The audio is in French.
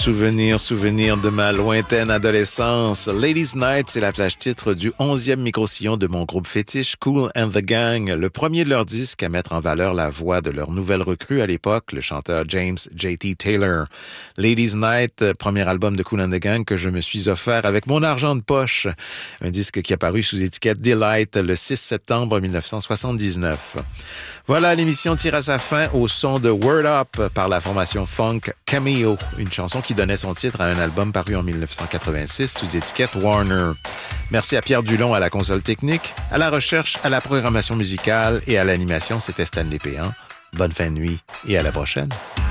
Souvenir de ma lointaine adolescence. Ladies Night, c'est la plage titre du 11e micro-sillon de mon groupe fétiche Kool and the Gang, le premier de leur disque à mettre en valeur la voix de leur nouvelle recrue à l'époque, le chanteur James J.T. Taylor. Ladies Night, premier album de Kool and the Gang que je me suis offert avec mon argent de poche. Un disque qui est paru sous étiquette Delight le 6 septembre 1979. Voilà, l'émission tire à sa fin au son de Word Up par la formation funk Cameo, une chanson qui donnait son titre à un album paru en 1986 sous étiquette Warner. Merci à Pierre Dulon à la console technique, à la recherche, à la programmation musicale et à l'animation, c'était Stanley Péan. Bonne fin de nuit et à la prochaine.